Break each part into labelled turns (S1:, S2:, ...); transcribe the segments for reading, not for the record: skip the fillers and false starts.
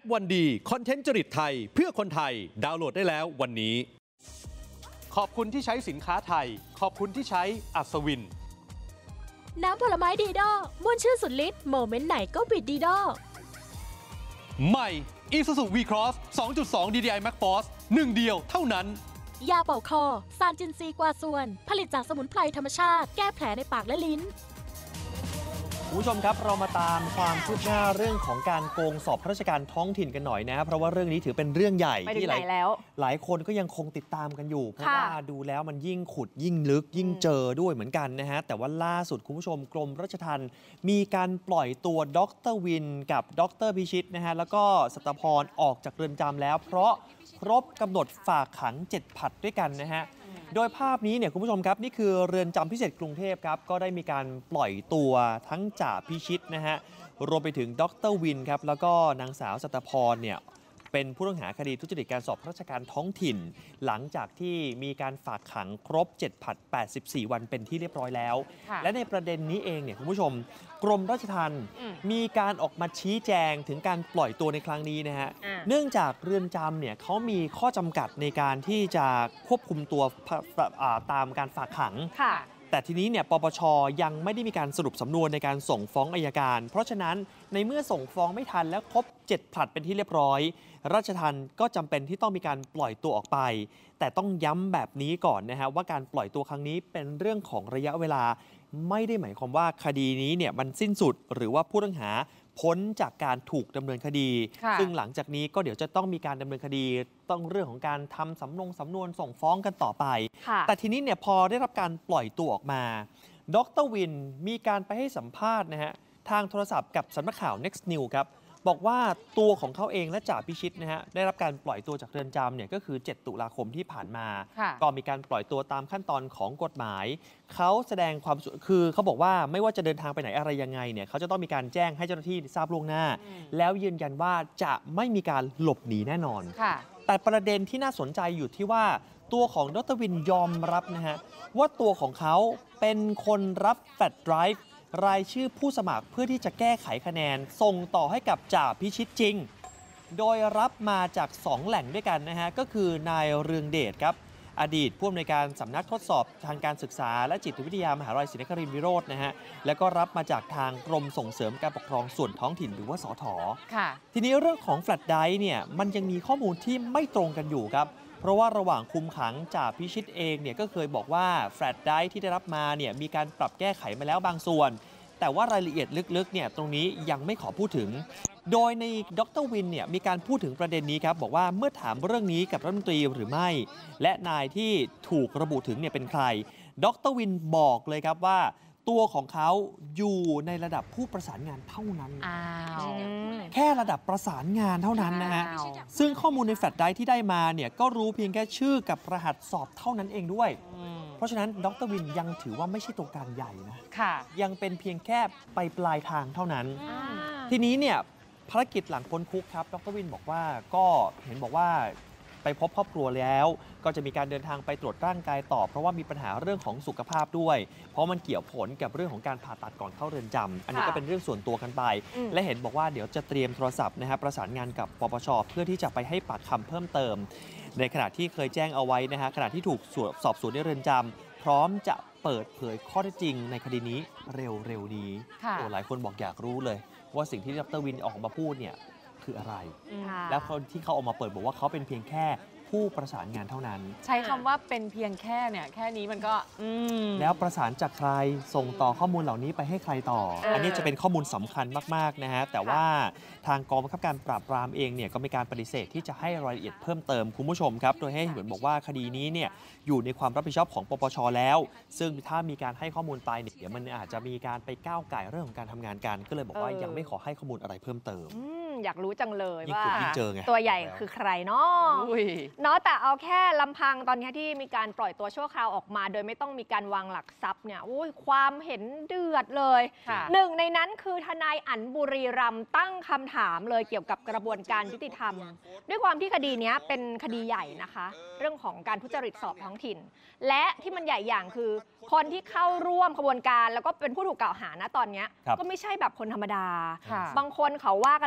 S1: ปวันดีคอนเทนต์จริตไทยเพื่อคนไทยดาวน์โหลดได้แล้ววันนี้ขอบคุณที่ใช้สินค้าไทยขอบคุณที่ใช้อัศวิน
S2: น้ำผลไม้ดีดอม่วนชื่นสุดฤทธิ์โมเมนต์ไหนก็บิดดีดอ
S1: ใหม่ Isuzu V-Cross 2.2 DDI Max Force 1 เดียวเท่านั้น
S2: ยาเป่าคอซานจินซีกว่าส่วนผลิตจากสมุนไพรธรรมชาติแก้แผลในปากและลิ้น
S3: คุณผู้ชมครับเรามาตามความคืบหน้าเรื่องของการโกงสอบข้าราชการท้องถิ่นกันหน่อยนะเพราะว่าเรื่องนี้ถือเป็นเรื่องใหญ่ที่หลายคนก็ยังคงติดตามกันอยู่เพราะว่าดูแล้วมันยิ่งขุดยิ่งลึกยิ่งเจอด้วยเหมือนกันนะฮะแต่ว่าล่าสุดคุณผู้ชมกรมราชทัณฑ์มีการปล่อยตัวดร.วินกับดร.พิชิตนะฮะแล้วก็สัตพรออกจากเรือนจำแล้วเพราะครบกำหนดฝากขัง7 ผลัดด้วยกันนะฮะโดยภาพนี้เนี่ยคุณผู้ชมครับนี่คือเรือนจำพิเศษกรุงเทพครับก็ได้มีการปล่อยตัวทั้งจ่าพิชิตนะฮะรวมไปถึงดร.วินครับแล้วก็นางสาวสัตพรเนี่ยเป็นผู้ต้องหาคดีทุจริตการสอบราชการท้องถิ่นหลังจากที่มีการฝากขังครบ7 ผลัด84 วันเป็นที่เรียบร้อยแล้วและในประเด็นนี้เองเนี่ยคุณผู้ชมกรมราชทัณฑ์มีการออกมาชี้แจงถึงการปล่อยตัวในครั้งนี้นะฮะเนื่องจากเรือนจำเนี่ยเขามีข้อจำกัดในการที่จะควบคุมตัวตามการฝากขังแต่ทีนี้เนี่ยปปช.ยังไม่ได้มีการสรุปสำนวนในการส่งฟ้องอัยการเพราะฉะนั้นในเมื่อส่งฟ้องไม่ทันและครบ7 ผลัดเป็นที่เรียบร้อยราชทัณฑ์ก็จำเป็นที่ต้องมีการปล่อยตัวออกไปแต่ต้องย้ำแบบนี้ก่อนนะฮะว่าการปล่อยตัวครั้งนี้เป็นเรื่องของระยะเวลาไม่ได้หมายความว่าคดีนี้เนี่ยมันสิ้นสุดหรือว่าผู้ต้องหาพ้นจากการถูกดำเนินคดีซึ่งหลังจากนี้ก็เดี๋ยวจะต้องมีการดำเนินคดีต้องเรื่องของการทำสำนวนส่งฟ้องกันต่อไปแต่ทีนี้เนี่ยพอได้รับการปล่อยตัวออกมาดร.วินมีการไปให้สัมภาษณ์นะฮะทางโทรศัพท์กับสำนักข่าว Next News ครับบอกว่าตัวของเขาเองและจ่าพิชิตนะฮะได้รับการปล่อยตัวจากเรือนจำเนี่ยก็คือ7 ตุลาคมที่ผ่านมาก็มีการปล่อยตัวตามขั้นตอนของกฎหมายเขาแสดงความคือเขาบอกว่าไม่ว่าจะเดินทางไปไหนอะไรยังไงเนี่ยเขาจะต้องมีการแจ้งให้เจ้าหน้าที่ทราบล่วงหน้าแล้วยืนยันว่าจะไม่มีการหลบหนีแน่นอนแต่ประเด็นที่น่าสนใจอยู่ที่ว่าตัวของดร.วินยอมรับนะฮะว่าตัวของเขาเป็นคนรับแฟลชไดรฟ์รายชื่อผู้สมัครเพื่อที่จะแก้ไขคะแนนส่งต่อให้กับจ่าพิชิตจริงโดยรับมาจาก2 แหล่งด้วยกันนะฮะก็คือนายเรืองเดชครับอดีตผู้อำนวยการสำนักทดสอบทางการศึกษาและจิตวิทยามหาวิทยาลัยศรีนครินทรวิโรจน์นะฮะแล้วก็รับมาจากทางกรมส่งเสริมการปกครองส่วนท้องถิ่นหรือว่าสท.ทีนี้เรื่องของแฟลชไดรฟ์เนี่ยมันยังมีข้อมูลที่ไม่ตรงกันอยู่ครับเพราะว่าระหว่างคุมขังจ่าพิชิตเองเนี่ยก็เคยบอกว่าแฟลชไดรฟ์ที่ได้รับมาเนี่ยมีการปรับแก้ไขมาแล้วบางส่วนแต่ว่ารายละเอียดลึกๆเนี่ยตรงนี้ยังไม่ขอพูดถึงโดยในดร.วินเนี่ยมีการพูดถึงประเด็นนี้ครับบอกว่าเมื่อถามเรื่องนี้กับรัฐมนตรีหรือไม่และนายที่ถูกระบุถึงเนี่ยเป็นใครดร.วินบอกเลยครับว่าตัวของเขาอยู่ในระดับผู้ประสานงานเท่านั้นแค่ระดับประสานงานเท่านั้นนะฮะซึ่งข้อมูลในแฟลชไดรฟ์ที่ได้มาเนี่ยก็รู้เพียงแค่ชื่อกับรหัสสอบเท่านั้นเองด้วยเพราะฉะนั้นดร.วินยังถือว่าไม่ใช่ตัวการใหญ่นะยังเป็นเพียงแค่ไปปลายทางเท่านั้นทีนี้เนี่ยภารกิจหลังพ้นคุกครับดร.วินบอกว่าก็เห็นบอกว่าไปพบครอบครัวแล้วก็จะมีการเดินทางไปตรวจร่างกายต่อเพราะว่ามีปัญหาเรื่องของสุขภาพด้วยเพราะมันเกี่ยวผลกับเรื่องของการผ่าตัดก่อนเข้าเรือนจำอันนี้ก็เป็นเรื่องส่วนตัวกันไปและเห็นบอกว่าเดี๋ยวจะเตรียมโทรศัพท์นะฮะประสานงานกับปปช.เพื่อที่จะไปให้ปากคำเพิ่มเติมในขณะที่เคยแจ้งเอาไว้นะฮะขณะที่ถูกสอบสวนในเรือนจำพร้อมจะเปิดเผยข้อเท็จจริงในคดีนี้เร็วๆนี้หลายคนบอกอยากรู้เลยว่าสิ่งที่ดร.วินออกมาพูดเนี่ยคืออะไรแล้วคนที่เขาออกมาเปิดบอกว่าเขาเป็นเพียงแค่ผู้ประสานงานเท่านั้น
S4: ใช้คำว่าเป็นเพียงแค่เนี่ยแค่นี้มันก็
S3: แล้วประสานจากใครส่งต่อข้อมูลเหล่านี้ไปให้ใครต่ออันนี้จะเป็นข้อมูลสำคัญมากๆนะฮะแต่ว่าทางกองบังคับการปราบปรามเองเนี่ยก็มีการปฏิเสธที่จะให้รายละเอียดเพิ่มเติมคุณผู้ชมครับโดยให้เหมือนบอกว่าคดีนี้เนี่ยอยู่ในความรับผิดชอบของปปช.แล้วซึ่งถ้ามีการให้ข้อมูลไปเนี่ยเดี๋ยวมันอาจจะมีการไปก้าวไก่เรื่องของการทำงานกันก็เลยบอกว่ายังไม่ขอให้ข้อมูลอะไรเพิ่มเติม
S4: อยากรู้จังเลยว่า
S3: ตั
S4: วใหญ่คือใครเนาะแต่เอาแค่ลำพังตอนนี้ที่มีการปล่อยตัวชั่วคราวออกมาโดยไม่ต้องมีการวางหลักทรัพย์เนี่ยความเห็นเดือดเลยหนึ่งในนั้นคือทนายอั๋นบุรีรัมย์ตั้งคำถามเลยเกี่ยวกับกระบวนการยุติธรรมด้วยความที่คดีนี้เป็นคดีใหญ่นะคะเรื่องของการทุจริตสอบท้องถิ่นและที่มันใหญ่อย่างคือคนที่เข้าร่วมขบวนการแล้วก็เป็นผู้ถูกกล่าวหานะตอนนี้ก็ไม่ใช่แบบคนธรรมดาบางคนเขาว่ากันว่า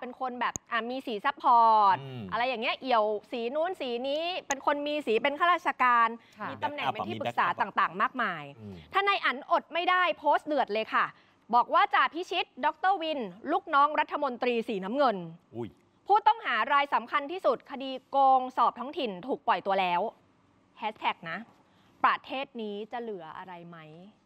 S4: เป็นคนแบบมีสีซัพพอร์ตอะไรอย่างเงี้ยเอี่ยวสีนู้นสีนี้เป็นคนมีสีเป็นข้าราชการมีตำแหน่งเป็นที่ปรึกษาต่างๆมากมายท่านนายอั๋นอดไม่ได้โพสต์เดือดเลยค่ะบอกว่าจ่าพิชิตดร.วินลูกน้องรัฐมนตรีสีน้ำเงินผู้ต้องหารายสำคัญที่สุดคดีโกงสอบท้องถิ่นถูกปล่อยตัวแล้วแฮชแท็กนะประเทศนี้จะเหลืออะไรไหม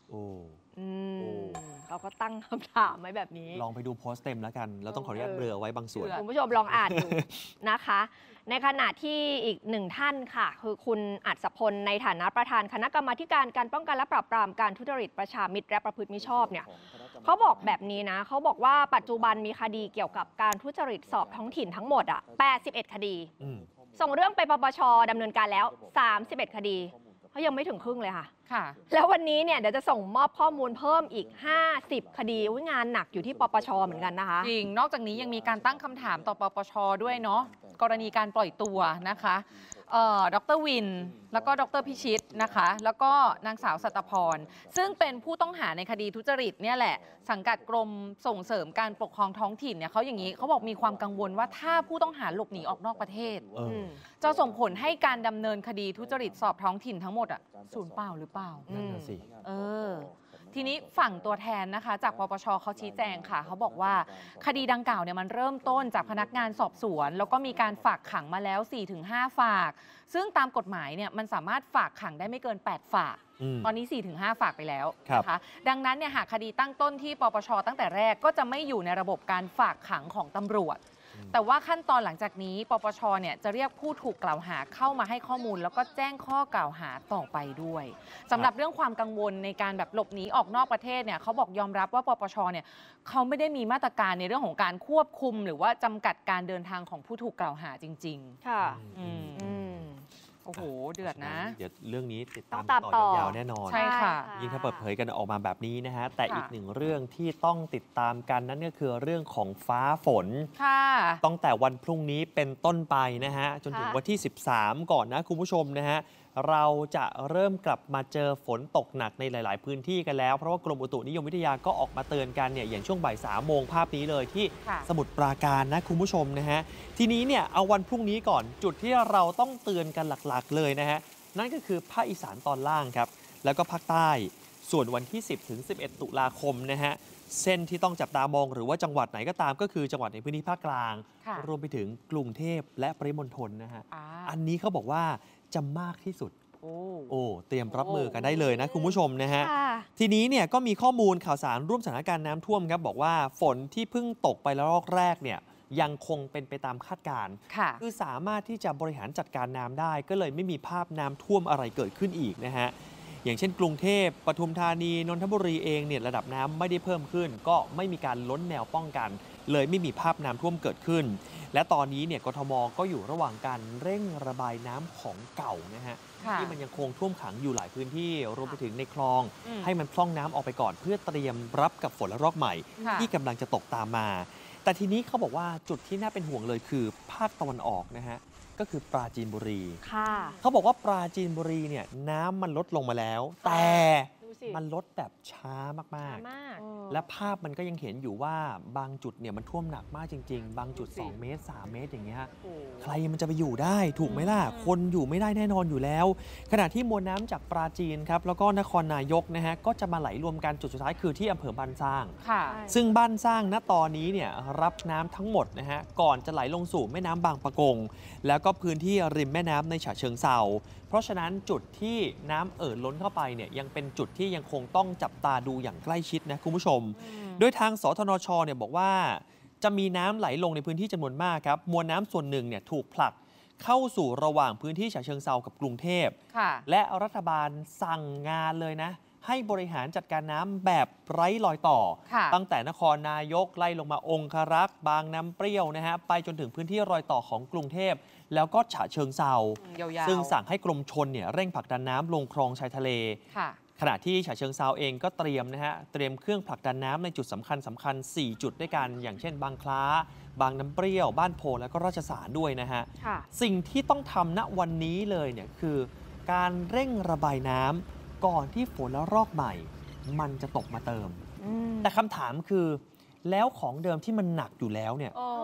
S4: เขาก็ตั้งคำถามไว้แบบนี้
S3: ลองไปดูโพสต์เต็มแล้วกันเราต้องขออนุญาตเบลอไว้บางส่วน
S4: คุณผู้ชมลองอ่านดูนะคะในขณะที่อีกหนึ่งท่านค่ะคือคุณอัศพลในฐานะประธานคณะกรรมาธิการการป้องกันและปราบปรามการทุจริตประชามิตรและประพฤติมิชอบเนี่ยเขาบอกแบบนี้นะเขาบอกว่าปัจจุบันมีคดีเกี่ยวกับการทุจริตสอบท้องถิ่นทั้งหมด81 คดีส่งเรื่องไปปปช.ดำเนินการแล้ว31 คดีเขายังไม่ถึงครึ่งเลยค่ะแล้ววันนี้เนี่ยเดี๋ยวจะส่งมอบข้อมูลเพิ่มอีก50 คดีงานหนักอยู่ที่ปปช.เหมือนกันนะคะ
S5: จริงนอกจากนี้ยังมีการตั้งคำถามต่อปปช.ด้วยเนาะกรณีการปล่อยตัวนะคะดร.วินแล้วก็ดร.พิชิตนะคะแล้วก็นางสาวสัตพรซึ่งเป็นผู้ต้องหาในคดีทุจริตเนี่ยแหละสังกัดกรมส่งเสริมการปกครองท้องถิ่นเนี่ยเขาอย่างนี้เขาบอกมีความกังวลว่าถ้าผู้ต้องหาหลบหนีออกนอกประเทศจะส่งผลให้การดำเนินคดีทุจริตสอบท้องถิ่นทั้งหมดสูญเปล่าหรือเปล่า
S3: นั่นน่ะสิ
S5: ทีนี้ฝั่งตัวแทนนะคะจากปปช.เขาชี้แจงค่ะเขาบอกว่าคดีดังกล่าวเนี่ยมันเริ่มต้นจากพนักงานสอบสวนแล้วก็มีการฝากขังมาแล้ว 4-5 ฝากซึ่งตามกฎหมายเนี่ยมันสามารถฝากขังได้ไม่เกิน8ฝากตอนนี้ 4-5 ฝากไปแล้วนะคะดังนั้นเนี่ยหากคดีตั้งต้นที่ปปช.ตั้งแต่แรกก็จะไม่อยู่ในระบบการฝากขังของตำรวจแต่ว่าขั้นตอนหลังจากนี้ปปช.เนี่ยจะเรียกผู้ถูกกล่าวหาเข้ามาให้ข้อมูลแล้วก็แจ้งข้อกล่าวหาต่อไปด้วยสำหรับเรื่องความกังวลในการแบบหลบหนีออกนอกประเทศเนี่ยเขาบอกยอมรับว่าปปช.เนี่ยเขาไม่ได้มีมาตรการในเรื่องของการควบคุมหรือว่าจำกัดการเดินทางของผู้ถูกกล่าวหาจริงๆ
S4: ค่ะ
S5: โอ้โหเดือดนะ
S3: เดี๋ยวเรื่องนี้ติดตามต่อยาวแน่นอน
S5: ใช่ค่ะ
S3: ยิ่งถ้าเปิดเผยกันออกมาแบบนี้นะฮะแต่อีกหนึ่งเรื่องที่ต้องติดตามกันนั่นก็คือเรื่องของฟ้าฝนตั้งแต่วันพรุ่งนี้เป็นต้นไปนะฮะจนถึงวันที่13ก่อนนะคุณผู้ชมนะฮะเราจะเริ่มกลับมาเจอฝนตกหนักในหลายๆพื้นที่กันแล้วเพราะว่ากรมอุตุนิยมวิทยาก็ออกมาเตือนกันเนี่ยอย่างช่วงบ่าย3 โมงภาพนี้เลยที่สมุทรปราการนะคุณผู้ชมนะฮะทีนี้เนี่ยเอาวันพรุ่งนี้ก่อนจุดที่เราต้องเตือนกันหลักๆเลยนะฮะนั่นก็คือภาคอีสานตอนล่างครับแล้วก็ภาคใต้ส่วนวันที่10 ถึง 11 ตุลาคมนะฮะเส้นที่ต้องจับตามองหรือว่าจังหวัดไหนก็ตามก็คือจังหวัดในพื้นที่ภาคกลางรวมไปถึงกรุงเทพและปริมณฑลนะฮะอันนี้เขาบอกว่าจะมากที่สุดเตรียมรับมือกันได้เลยนะคุณผู้ชมนะฮะทีนี้เนี่ยก็มีข้อมูลข่าวสารร่วมสถานการณ์น้ำท่วมครับบอกว่าฝนที่เพิ่งตกไปแล้วรอบแรกเนี่ยยังคงเป็นไปตามคาดการณ์คือสามารถที่จะบริหารจัดการน้ำได้ก็เลยไม่มีภาพน้ำท่วมอะไรเกิดขึ้นอีกนะฮะอย่างเช่นกรุงเทพปทุมธานีนนทบุรีเองเนี่ยระดับน้ำไม่ได้เพิ่มขึ้นก็ไม่มีการล้นแนวป้องกันเลยไม่มีภาพน้ำท่วมเกิดขึ้นและตอนนี้เนี่ยกทมก็อยู่ระหว่างการเร่งระบายน้ำของเก่านะฮะที่มันยังคงท่วมขังอยู่หลายพื้นที่รวมไปถึงในคลองให้มันพร่องน้ำออกไปก่อนเพื่อเตรียมรับกับฝนระลอกใหม่ที่กำลังจะตกตามมาแต่ทีนี้เขาบอกว่าจุดที่น่าเป็นห่วงเลยคือภาคตะวันออกนะฮะก็คือปราจีนบุรีเขาบอกว่าปราจีนบุรีเนี่ยน้ำมันลดลงมาแล้วแต่มันลดแบบช้ามากๆและภาพมันก็ยังเห็นอยู่ว่าบางจุดเนี่ยมันท่วมหนักมากจริงๆบางจุด2 เมตร 3 เมตรอย่างเงี้ยใครมันจะไปอยู่ได้ถูกไหมล่ะคนอยู่ไม่ได้แน่นอนอยู่แล้วขณะที่มวลน้ำจากปราจีนครับแล้วก็นครนายกนะฮะก็จะมาไหลรวมกันจุดสุดท้ายคือที่อำเภอบ้านสร้างซึ่งบ้านสร้างณตอนนี้เนี่ยรับน้ำทั้งหมดนะฮะก่อนจะไหลลงสู่แม่น้ำบางปะกงแล้วก็พื้นที่ริมแม่น้ำในฉะเชิงเทราเพราะฉะนั้นจุดที่น้ำล้นเข้าไปเนี่ยยังเป็นจุดที่ยังคงต้องจับตาดูอย่างใกล้ชิดนะคุณผู้ชมโดยทางสธนช.เนี่ยบอกว่าจะมีน้ำไหลลงในพื้นที่จำนวนมากครับมวลน้ำส่วนหนึ่งเนี่ยถูกผลักเข้าสู่ระหว่างพื้นที่ฉะเชิงเทรากับกรุงเทพและรัฐบาลสั่งงานเลยนะให้บริหารจัดการน้ำแบบไร้รอยต่อตั้งแต่นครนายกไล่ลงมาองครักษ์บางน้ำเปรี้ยวนะฮะไปจนถึงพื้นที่รอยต่อของกรุงเทพแล้วก็ฉะเชิงเทราซึ่งสั่งให้กรมชลเนี่ยเร่งผลักดันน้ำลงคลองชายทะเลขณะที่ฉะเชิงเทราเองก็เตรียมเครื่องผลักดันน้ำในจุดสำคัญ4 จุดด้วยกันอย่างเช่นบางคล้าบางน้ำเปรี้ยวบ้านโพแล้วก็ราชสารด้วยนะฮะสิ่งที่ต้องทำณวันนี้เลยเนี่ยคือการเร่งระบายน้ำก่อนที่ฝนและรอกใหม่มันจะตกมาเติมแต่คำถามคือแล้วของเดิมที่มันหนักอยู่แล้วเนี่ย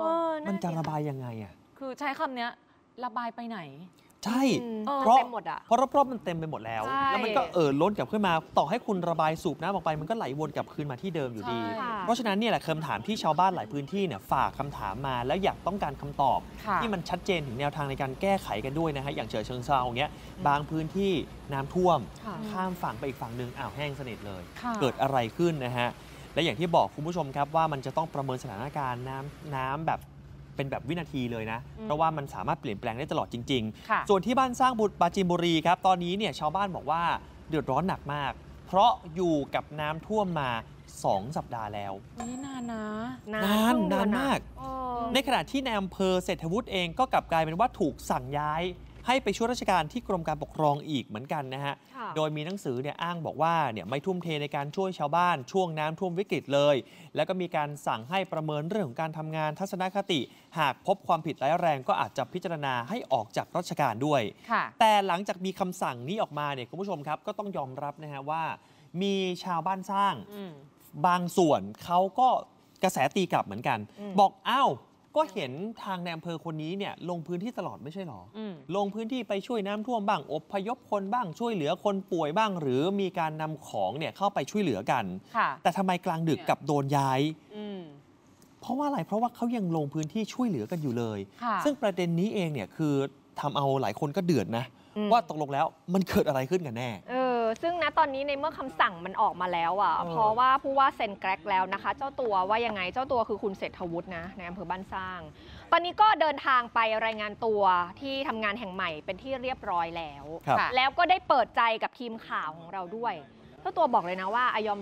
S3: มันจะระบายยังไงอ่ะ
S5: คือใช้คำเนี้ยระบายไปไหน
S3: ใช่เพราะรอบๆมันเต็มไปหมดแล้วแล้วมันก็ล้นกลับขึ้นมาต่อให้คุณระบายสูบน้ำออกไปมันก็ไหลวนกลับคืนมาที่เดิมอยู่ดีเพราะฉะนั้นเนี่ยแหละคำถามที่ชาวบ้านหลายพื้นที่เนี่ยฝากคำถามมาแล้วอยากต้องการคำตอบที่มันชัดเจนถึงแนวทางในการแก้ไขกันด้วยนะฮะอย่างเชิงเซาอย่างเงี้ยบางพื้นที่น้ำท่วมข้ามฝั่งไปอีกฝั่งหนึ่งแห้งสนิทเลยเกิดอะไรขึ้นนะฮะและอย่างที่บอกคุณผู้ชมครับว่ามันจะต้องประเมินสถานการณ์น้ำแบบเป็นแบบวินาทีเลยนะเพราะว่ามันสามารถเปลี่ยนแปลงได้ตลอดจริงๆส่วนที่บ้านสร้างบุตรปราจีนบุรีครับตอนนี้เนี่ยชาวบ้านบอกว่าเดือดร้อนหนักมากเพราะอยู่กับน้ำท่วมมา2 สัปดาห์แล้ว
S5: นี่นานนะ
S3: นานมากในขณะที่ในอำเภอเศรษฐวุฒิเองก็กลับกลายเป็นว่าถูกสั่งย้ายให้ไปช่วยราชการที่กรมการปกครองอีกเหมือนกันนะฮะโดยมีหนังสือเนี่ยอ้างบอกว่าเนี่ยไม่ทุ่มเทในการช่วยชาวบ้านช่วงน้ำท่วมวิกฤตเลยแล้วก็มีการสั่งให้ประเมินเรื่องของการทำงานทัศนคติหากพบความผิดร้ายแรงก็อาจจะพิจารณาให้ออกจากราชการด้วยแต่หลังจากมีคำสั่งนี้ออกมาเนี่ยคุณผู้ชมครับก็ต้องยอมรับนะฮะว่ามีชาวบ้านสร้างบางส่วนเขาก็กระแสตีกลับเหมือนกันบอกอ้าวก็เห็นทางในอำเภอคนนี้เนี่ยลงพื้นที่ตลอดไม่ใช่หรอลงพื้นที่ไปช่วยน้ำท่วมบ้างอพยพคนบ้างช่วยเหลือคนป่วยบ้างหรือมีการนำของเนี่ยเข้าไปช่วยเหลือกันแต่ทำไมกลางดึกกับโดนย้ายเพราะว่าอะไรเพราะว่าเขายังลงพื้นที่ช่วยเหลือกันอยู่เลยซึ่งประเด็นนี้เองเนี่ยคือทำเอาหลายคนก็เดือดนะว่าตกลงแล้วมันเกิดอะไรขึ้นกันแน่
S4: ซึ่งณตอนนี้ในเมื่อคำสั่งมันออกมาแล้วอ่ะเพราะว่าผู้ว่าเซ็นแกรกแล้วนะคะเจ้าตัวว่ายังไงเจ้าตัวคือคุณเศรษฐวุฒินะในอำเภอบ้านสร้างตอนนี้ก็เดินทางไปรายงานตัวที่ทำงานแห่งใหม่เป็นที่เรียบร้อยแล้วแล้วก็ได้เปิดใจกับทีมข่าวของเราด้วยเจ้าตัวบอกเลยนะว่ายอม